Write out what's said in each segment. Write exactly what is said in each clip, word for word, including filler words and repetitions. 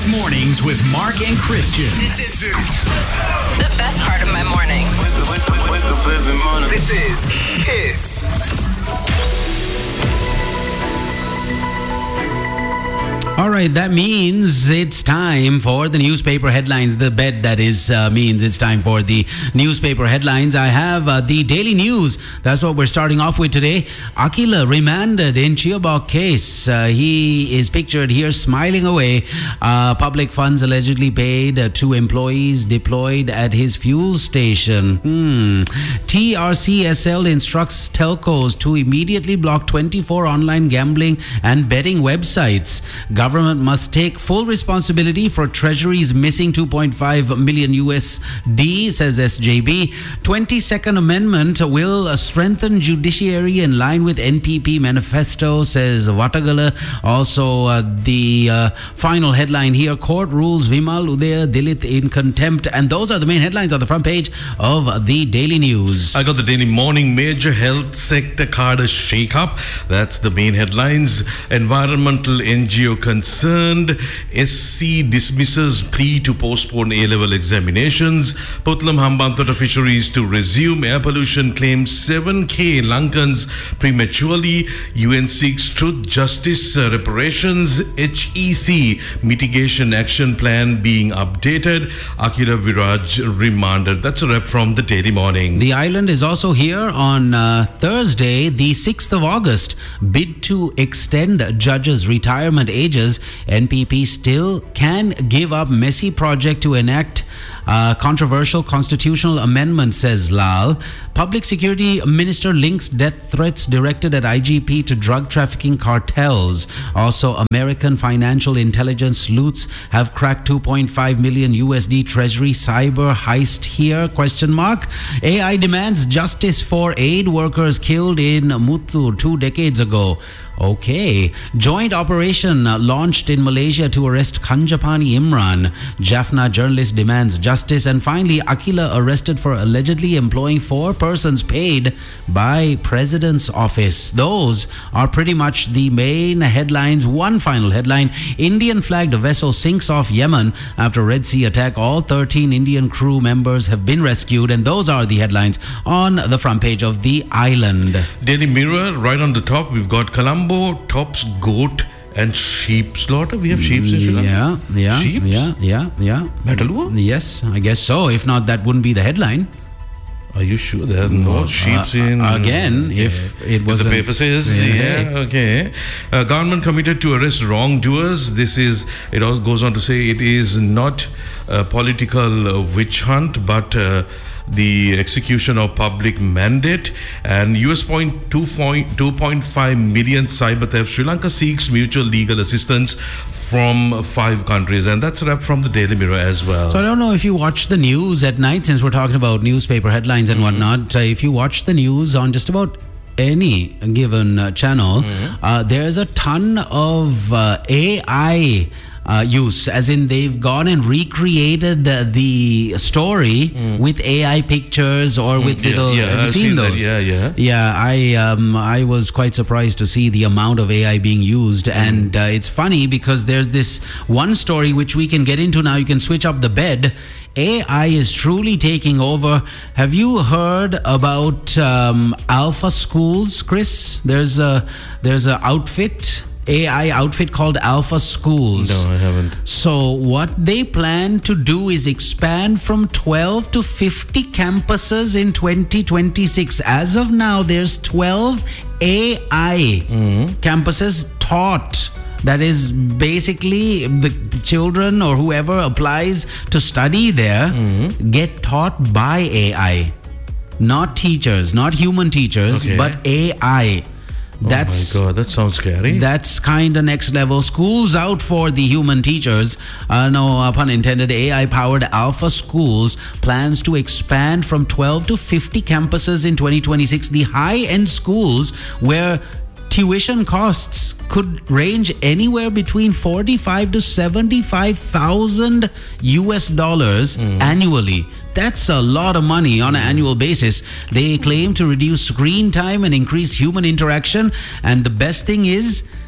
Kiss Mornings with Mark and Christian. This is the best part of my mornings. Wake, wake, wake up every morning. This is Kiss. All right, that means it's time for the newspaper headlines. The bed, that is, uh, means it's time for the newspaper headlines. I have uh, the Daily News. That's what we're starting off with today. Akila remanded in Chiobok case. Uh, he is pictured here smiling away. Uh, public funds allegedly paid uh, to employees deployed at his fuel station. Hmm. T R C S L instructs telcos to immediately block twenty-four online gambling and betting websites. Government must take full responsibility for Treasury's missing two point five million U S D, says S J B. twenty-second Amendment will strengthen judiciary in line with N P P manifesto, says Vatagala. Also, uh, the uh, final headline here, court rules Vimal Udaya Dilith in contempt. And those are the main headlines on the front page of the Daily News. I got the Daily Morning. Major health sector card shake-up. That's the main headlines. Environmental N G O concerned. S C dismisses plea to postpone A-level examinations. Putlam Hambantota fisheries to resume. Air pollution claims seven K Lankans prematurely. U N seeks truth, justice, uh, reparations. H E C mitigation action plan being updated. Akira Viraj remanded. That's a rep from the Daily Morning. The island is also here on uh, Thursday, the sixth of August. Bid to extend judges' retirement ages. N P P still can give up messy project to enact uh, controversial constitutional amendment, says Lal. Public Security Minister links death threats directed at I G P to drug trafficking cartels. Also, American financial intelligence sleuths have cracked two point five million U S D Treasury cyber heist here, question mark. A I demands justice for aid workers killed in Muttur two decades ago. Okay. Joint operation uh, launched in Malaysia to arrest Kanjapani Imran. Jaffna journalist demands justice. And finally, Akila arrested for allegedly employing four persons paid by President's office. Those are pretty much the main headlines. One final headline. Indian flagged vessel sinks off Yemen after Red Sea attack. All thirteen Indian crew members have been rescued. And those are the headlines on the front page of the island. Daily Mirror, right on the top, we've got Colombo tops goat and sheep slaughter. We have sheep in Sri Lanka. Yeah, yeah, Sheeps? yeah, yeah, yeah. Batalua? Yes, I guess so. If not, that wouldn't be the headline. Are you sure there are no Uh, sheeps uh, in? again, Yeah. if it If was the paper says, Yeah. yeah, okay. Uh, government committed to arrest wrongdoers. This is, it also goes on to say, it is not a political uh, witch hunt, but uh, the execution of public mandate. And U S point two point five million cyber theft. Sri Lanka seeks mutual legal assistance from five countries. And that's a wrap from the Daily Mirror as well. So I don't know if you watch the news at night, since we're talking about newspaper headlines and Mm-hmm. whatnot. Uh, if you watch the news on just about any given uh, channel, Mm-hmm. uh, there's a ton of uh, A I Uh, use, as in they've gone and recreated uh, the story with A I pictures or with yeah, little. yeah, have you I've seen, seen that, those? yeah, yeah. Yeah, I um, I was quite surprised to see the amount of A I being used, and uh, it's funny because there's this one story which we can get into now. You can switch up the bed. A I is truly taking over. Have you heard about um, Alpha Schools, Chris? There's a there's a outfit. A I outfit called Alpha Schools. No, I haven't. So what they plan to do is expand from twelve to fifty campuses in twenty twenty-six. As of now, there's twelve A I campuses taught. That is basically the children or whoever applies to study there get taught by A I. Not teachers, not human teachers, Okay. but A I. That's oh my God, that sounds scary. That's kind of next level. Schools out for the human teachers. Uh, no uh, pun intended. A I-powered Alpha Schools plans to expand from twelve to fifty campuses in twenty twenty-six. The high-end schools where tuition costs could range anywhere between forty-five to seventy-five thousand U S dollars Mm. annually. That's a lot of money on an annual basis. They claim to reduce screen time and increase human interaction. And the best thing is,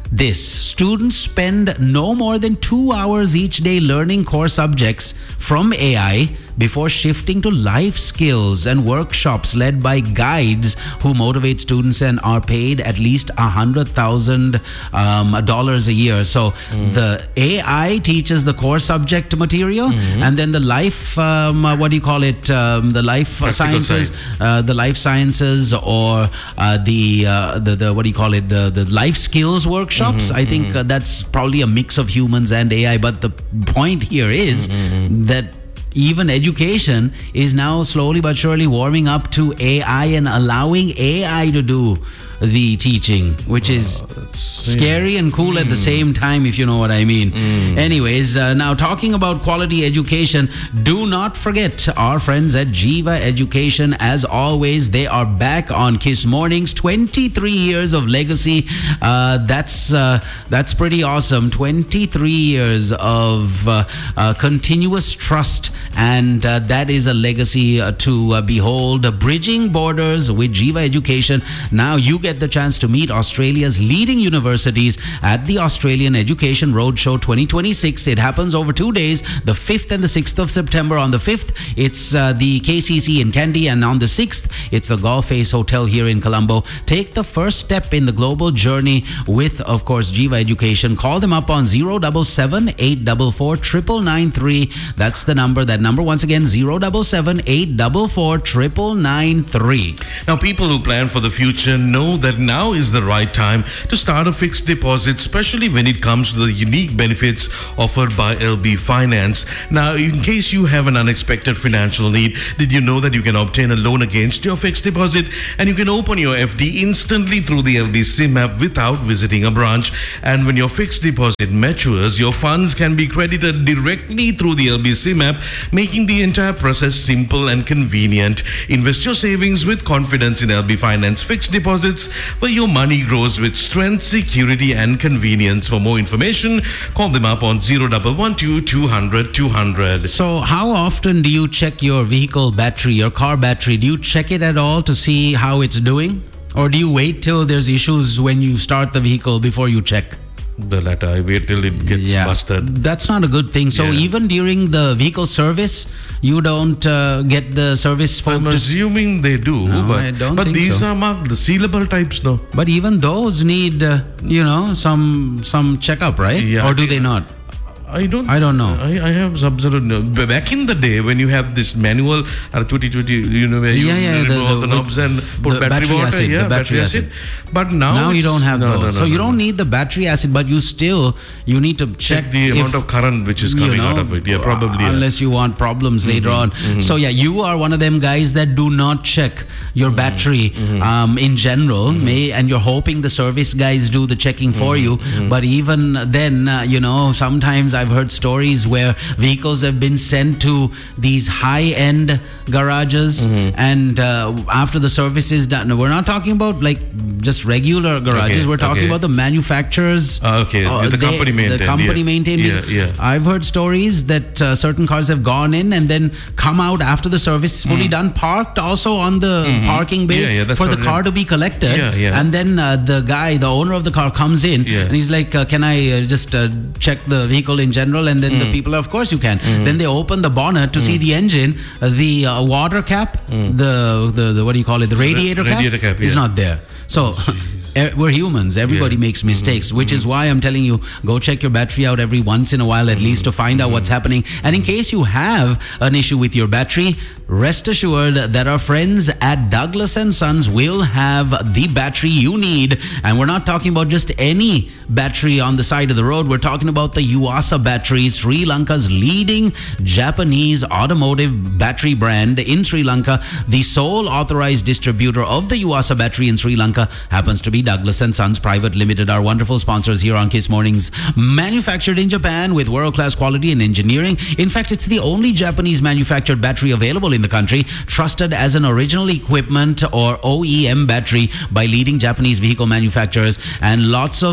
this. Students spend no more than two hours each day learning core subjects from A I before shifting to life skills and workshops led by guides who motivate students and are paid at least one hundred thousand dollars um, a year. So mm. the A I teaches the core subject material, mm-hmm. and then the life, um, what do you call it, um, the life Practical sciences, uh, the life sciences or uh, the, uh, the, the, what do you call it, the, the life skills workshops. Mm-hmm, I think mm-hmm. uh, that's probably a mix of humans and A I. But the point here is mm-hmm. that even education is now slowly but surely warming up to A I and allowing A I to do the teaching, which is oh, scary yeah. and cool mm. at the same time, if you know what I mean. Mm. Anyways, uh, now talking about quality education, do not forget our friends at Jiva Education. As always, they are back on Kiss Mornings. twenty-three years of legacy. Uh, that's uh, that's pretty awesome. twenty-three years of uh, uh, continuous trust, and uh, that is a legacy uh, to uh, behold. Bridging borders with Jiva Education. Now you get the chance to meet Australia's leading universities at the Australian Education Roadshow twenty twenty-six. It happens over two days, the fifth and the sixth of September. On the fifth, it's uh, the K C C in Kandy, and on the sixth, it's the Golf Face Hotel here in Colombo. Take the first step in the global journey with, of course, Jiva Education. Call them up on zero seven seven, eight four four, nine nine nine three. That's the number. That number once again, zero seven seven, eight four four, nine nine nine three. Now, people who plan for the future know that now is the right time to start a fixed deposit, especially when it comes to the unique benefits offered by L B Finance. Now, in case you have an unexpected financial need, did you know that you can obtain a loan against your fixed deposit and you can open your F D instantly through the L B SIM app without visiting a branch? And when your fixed deposit matures, your funds can be credited directly through the L B SIM app, making the entire process simple and convenient. Invest your savings with confidence in L B Finance fixed deposits, where your money grows with strength, security and convenience. For more information, call them up on zero one one two, two hundred, two hundred. So how often do you check your vehicle battery, your car battery? Do you check it at all to see how it's doing? Or do you wait till there's issues when you start the vehicle before you check? The latter. I wait till it gets yeah. busted. That's not a good thing. So yeah. even during the vehicle service, you don't uh, get the service folk I'm to... assuming they do. No, but I don't but think these so. are marked the sealable types, though. But even those need, uh, you know, some some checkup, right? Yeah, or do I, they not? I don't. I don't know. I, I have absolute no. Back in the day, when you have this manual, uh, twenty twenty, you know, where you yeah, yeah, remove the, the, the knobs and put the battery, battery water, acid, yeah, the battery acid. acid. But now, now you don't have no, those. No, no, so no, you no. don't need the battery acid, but you still you need to check, check the if, amount of current which is coming you know, out of it. Yeah, probably. Uh, unless yeah. you want problems mm-hmm, later on. Mm-hmm. So yeah, you are one of them guys that do not check your mm-hmm, battery mm-hmm. Um, in general, mm-hmm. may, and you're hoping the service guys do the checking for mm-hmm, you. Mm-hmm. But even then, uh, you know, sometimes I've heard stories where vehicles have been sent to these high-end garages, mm-hmm. and uh, after the service is done, we're not talking about like just regular garages. Okay, we're talking okay. about the manufacturers. Uh, okay, uh, the they, company maintained. The company yeah. maintained. Yeah, yeah. I've heard stories that uh, certain cars have gone in and then come out after the service is fully mm. done, parked also on the mm-hmm. parking bay yeah, yeah, for the car to be collected. Yeah, yeah. And then uh, the guy, the owner of the car, comes in yeah. and he's like, uh, "Can I uh, just uh, check the vehicle in general?" And then mm. the people, of course, you can. Mm. Then they open the bonnet to mm. see the engine, uh, the uh, water cap, mm. the, the the what do you call it, the radiator, Ra- radiator cap, cap is yeah. not there. So we're humans. Everybody yeah. makes mistakes, mm-hmm. which mm-hmm. is why I'm telling you, go check your battery out every once in a while at mm-hmm. least to find out mm-hmm. what's happening. And in case you have an issue with your battery, rest assured that our friends at Douglas and Sons will have the battery you need. And we're not talking about just any battery on the side of the road. We're talking about the Yuasa battery, Sri Lanka's leading Japanese automotive battery brand in Sri Lanka. The sole authorized distributor of the Yuasa battery in Sri Lanka happens to be Douglas and Sons Private Limited, our wonderful sponsors here on Kiss Mornings. Manufactured in Japan with world-class quality and engineering. In fact, it's the only Japanese manufactured battery available in the country, trusted as an original equipment or O E M battery by leading Japanese vehicle manufacturers. And lots of the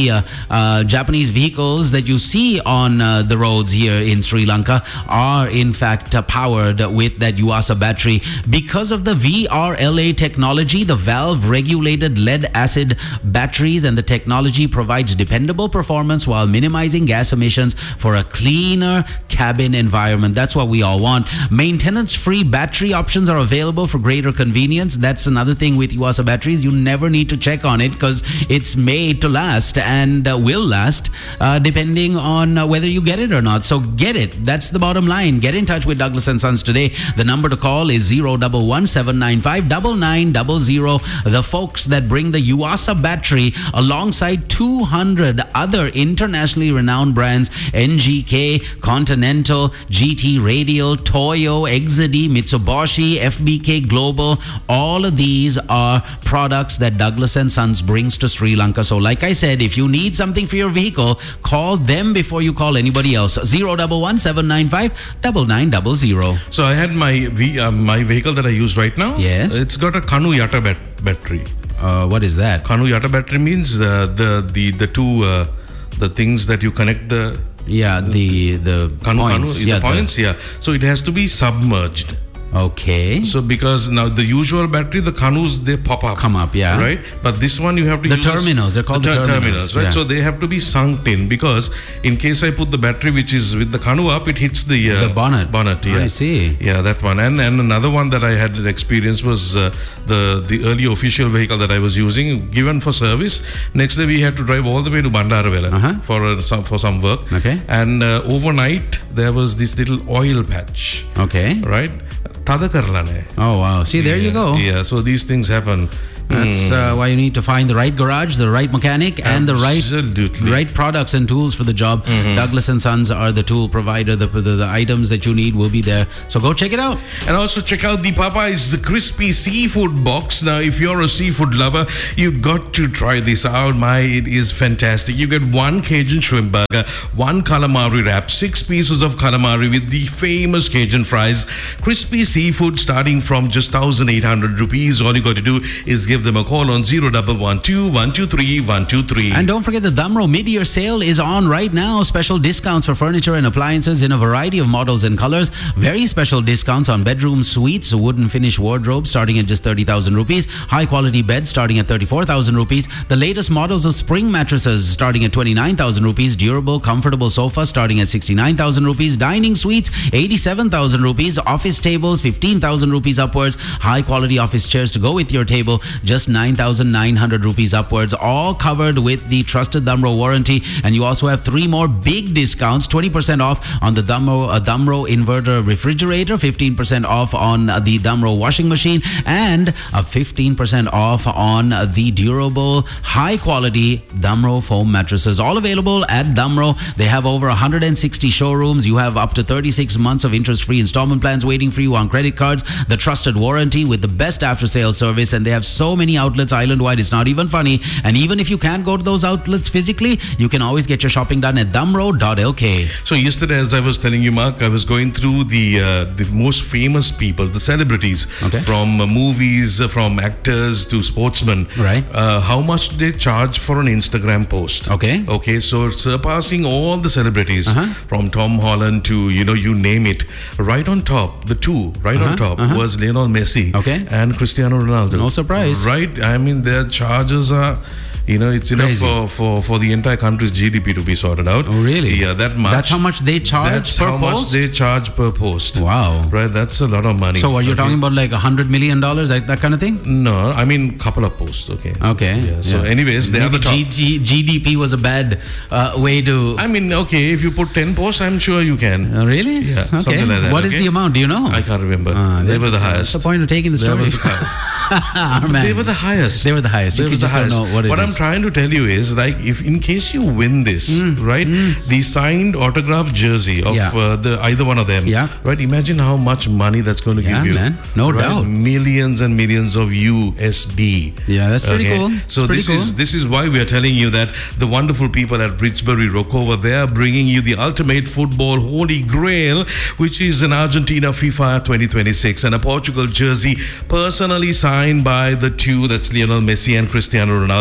the uh, uh, Japanese vehicles that you see on uh, the roads here in Sri Lanka are in fact uh, powered with that Yuasa battery. Because of the V R L A technology, the valve regulated lead acid batteries, and the technology provides dependable performance while minimizing gas emissions for a cleaner cabin environment. That's what we all want. Maintenance free battery options are available for greater convenience. That's another thing with Yuasa batteries. You never need to check on it because it's made to last and uh, will last uh, depending on uh, whether you get it or not. So get it. That's the bottom line. Get in touch with Douglas and Sons today. The number to call is zero one one seven nine five nine nine zero zero. The folks that bring the Yuasa battery alongside two hundred other internationally renowned brands: N G K, Continental, G T Radial, Toyo, Exedy, Mitsubishi, F B K Global. All of these are products that Douglas and Sons brings to Sri Lanka. So like I said, if you need something for your vehicle, call them before you call anybody else. zero one one seven nine five nine nine zero zero. So I had my v, uh, my vehicle that I use right now. Yes. It's got a Kanu Yata bat- battery. Uh, what is that? Kanu Yata battery means uh, the the the two uh, the things that you connect the Yeah, the the Kanu, points. Kanu, yeah, the points. the, Yeah. So it has to be submerged. Okay. So because now the usual battery, the Kanus, they pop up. Come up, yeah. Right? But this one you have to The use terminals, they're called the ter- terminals, right? yeah. So they have to be sunk in because in case I put the battery which is with the Kanu up, it hits the uh, The bonnet. Bonnet, yeah. I see. Yeah, that one. And and another one that I had an experience was uh, the the early official vehicle that I was using, given for service. Next day we had to drive all the way to Bandaravela Uh-huh. for uh, some for some work. Okay. And uh, overnight there was this little oil patch. Okay. Right? Tada karla ne. Oh, wow. See, there you Yeah, go. Yeah, so these things happen. That's uh, why you need to find the right garage, the right mechanic, and the right Absolutely. right products and tools for the job. Douglas and Sons are the tool provider. The, the the items that you need will be there. So go check it out. And also check out the Popeyes Crispy Seafood Box. Now, if you're a seafood lover, you got to try this out. My, it is fantastic. You get one Cajun shrimp burger, one calamari wrap, six pieces of calamari with the famous Cajun fries. Crispy seafood starting from just one thousand eight hundred rupees. All you got to do is give them a call on zero one one two one two three one two three. And don't forget the Damro mid-year sale is on right now. Special discounts for furniture and appliances in a variety of models and colors. Very special discounts on bedroom suites, wooden finish wardrobes starting at just thirty thousand rupees. High quality beds starting at thirty-four thousand rupees. The latest models of spring mattresses starting at twenty-nine thousand rupees. Durable, comfortable sofas starting at sixty-nine thousand rupees. Dining suites, eighty-seven thousand rupees. Office tables, fifteen thousand rupees upwards. High quality office chairs to go with your table, just nine thousand nine hundred rupees upwards, all covered with the trusted Damro warranty. And you also have three more big discounts: twenty percent off on the Damro, uh, Damro inverter refrigerator, fifteen percent off on uh, the Damro washing machine, and a fifteen percent off on uh, the durable, high quality Damro foam mattresses. All available at Damro. They have over one hundred sixty showrooms. You have up to thirty-six months of interest-free installment plans waiting for you on credit cards, the trusted warranty with the best after-sales service, and they have so many outlets island-wide, it's not even funny. And even if you can't go to those outlets physically, you can always get your shopping done at damro dot l k. So yesterday, as I was telling you, Mark, I was going through the uh, the most famous people, the celebrities, Okay. from uh, movies, uh, from actors to sportsmen. Right. Uh, how much do they charge for an Instagram post? Okay. Okay, so surpassing all the celebrities, Uh-huh. from Tom Holland to, you know, you name it. Right on top, the two, right on top, uh-huh. was Lionel Messi Okay. and Cristiano Ronaldo. No surprise. Right? I mean, their charges are, you know, it's enough Crazy. for, for, for the entire country's G D P to be sorted out. Oh, really? Yeah, that much. That's how much they charge That's per how post? much they charge per post. Wow. Right, that's a lot of money. So are you Okay. talking about like a hundred million dollars, that, that kind of thing? No, I mean couple of posts. Okay. Okay. Yeah. So, yeah. anyways, they are Maybe the top. G- G- G D P was a bad uh, way to. I mean, okay, if you put ten posts, I'm sure you can. Uh, really? Yeah, Okay. something like that, What is okay? the amount? Do you know? I can't remember. Ah, they that- were the highest. What's the point of taking the They story? were the highest. Our man. They were the highest. They were the highest. They You were just the don't highest. know what it What I'm is. trying to tell you is, like, if in case you win this, Mm. right, the signed autograph jersey of Yeah. uh, the either one of them, Yeah. right? Imagine how much money that's going to Yeah, give you. man. No right? doubt. Millions and millions of U S D. Yeah, that's pretty cool. So It's pretty this cool. is this is why we are telling you that the wonderful people at Bridgebury Rockover, they are bringing you the ultimate football holy grail, which is an Argentina FIFA twenty twenty-six and a Portugal jersey personally signed by the two, that's Lionel Messi and Cristiano Ronaldo.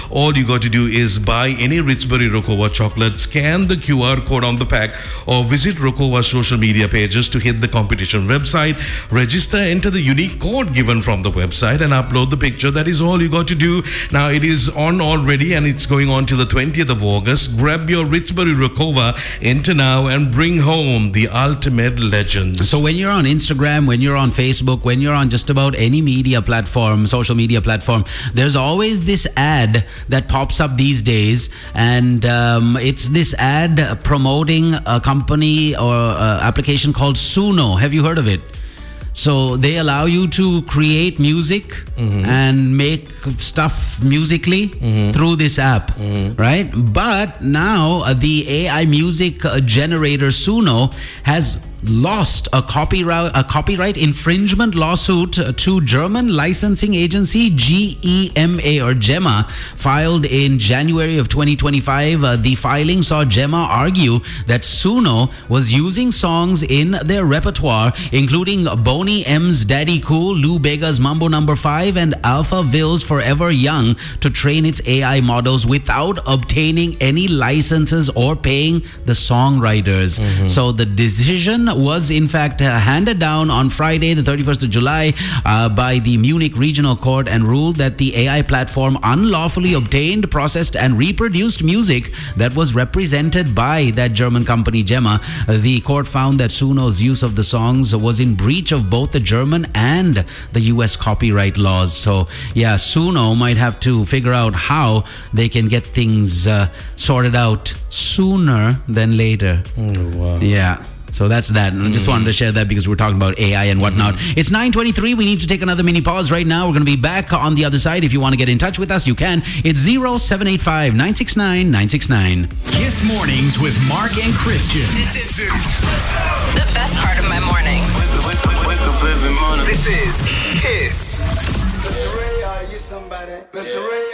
All you got to do is buy any Richbury Rokova chocolate, scan the Q R code on the pack, or visit Rokova's social media pages to hit the competition website, register, enter the unique code given from the website, and upload the picture. That is all you got to do. Now it is on already, and it's going on till the twentieth of August. Grab your Richbury Rokova, enter now, and bring home the ultimate legends. So when you're on Instagram, when you're on Facebook, when you're on just about any media platform, social media platform, there's always this ad that pops up these days, and um, it's this ad promoting a company or uh, application called Suno. Have you heard of it? So they allow you to create music mm-hmm. and make stuff musically mm-hmm. through this app, mm-hmm. right? But now uh, the A I music uh, generator Suno has lost a copyright a copyright infringement lawsuit to German licensing agency G E M A or GEMA, filed in January of twenty twenty-five. Uh, the filing saw GEMA argue that Suno was using songs in their repertoire, including Boney M's Daddy Cool, Lou Bega's Mambo Number Five, and Alphaville's Forever Young, to train its A I models without obtaining any licenses or paying the songwriters. Mm-hmm. So the decision was in fact uh, handed down on Friday, the thirty-first of July, uh, by the Munich Regional Court, and ruled that the A I platform unlawfully obtained, processed, and reproduced music that was represented by that German company GEMA. Uh, the court found that Suno's use of the songs was in breach of both the German and the U S copyright laws. So yeah, Suno might have to figure out how they can get things uh, sorted out sooner than later. Oh, wow. Yeah. So that's that. And I just wanted to share that because we're talking about A I and whatnot. Mm-hmm. It's nine twenty-three. We need to take another mini pause right now. We're going to be back on the other side. If you want to get in touch with us, you can. It's zero seven eight five, nine six nine, nine six nine. Kiss Mornings with Mark and Christian. This is The best part of my mornings. Wake up, wake up every morning. This is Kiss. Mister Ray, are you somebody? Mister Ray,